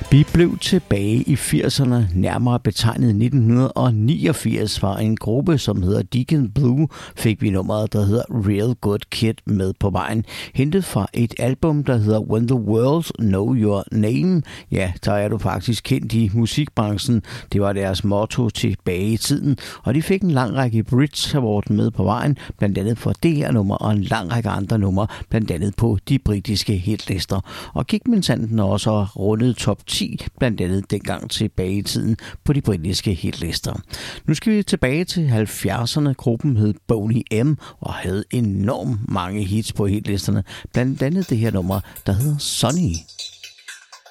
Vi blev tilbage i 80'erne, nærmere betegnet 1989, fra en gruppe, som hedder Deacon Blue, fik vi nummeret, der hedder Real Good Kid med på vejen. Hentet fra et album, der hedder When the World Know Your Name. Ja, der er du faktisk kendt i musikbranchen. Det var deres motto tilbage i tiden, og de fik en lang række Brit Award med på vejen, blandt andet for det her nummer og en lang række andre numre, blandt andet på de britiske hitlister. Og gik minsanden også rundet top 10, blandt andet dengang tilbage i tiden på de britiske hitlister. Nu skal vi tilbage til 70'erne. Gruppen hed Boney M og havde enormt mange hits på hitlisterne, blandt andet det her nummer, der hedder Sunny.